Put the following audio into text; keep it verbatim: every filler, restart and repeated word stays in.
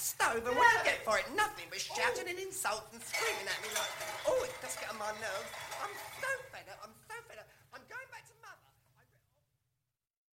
stove, and what do you get for it? Nothing but shouting and insults and screaming at me like, oh, it does get on my nerves. I'm so fed up. I'm